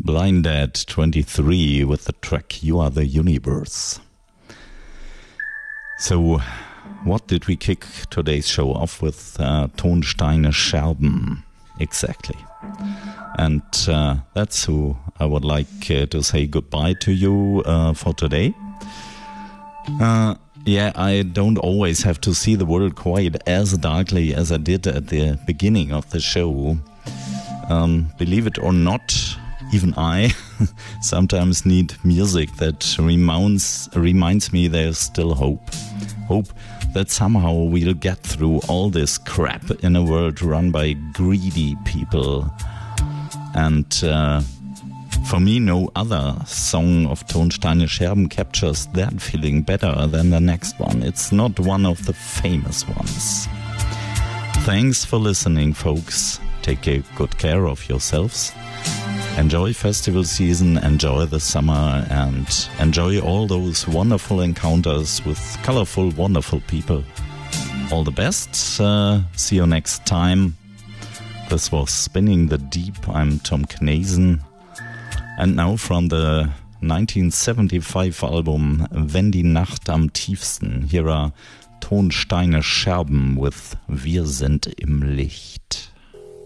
Blind Dad 23 with the track You Are the Universe. So, what did we kick today's show off with? Tonsteine Scherben. Exactly. And that's who I would like to say goodbye to you for today. Yeah, I don't always have to see the world quite as darkly as I did at the beginning of the show. Believe it or not, even I sometimes need music that reminds me there's still hope. Hope that somehow we'll get through all this crap in a world run by greedy people. And for me, no other song of Tonsteine Scherben captures that feeling better than the next one. It's not one of the famous ones. Thanks for listening, folks. Take good care of yourselves. Enjoy festival season, enjoy the summer, and enjoy all those wonderful encounters with colorful, wonderful people. All the best. See you next time. This was Spinning the Deep. I'm Tom Knazen. And now from the 1975 album Wenn die Nacht am tiefsten, here are Tonsteine Scherben with Wir sind im Licht.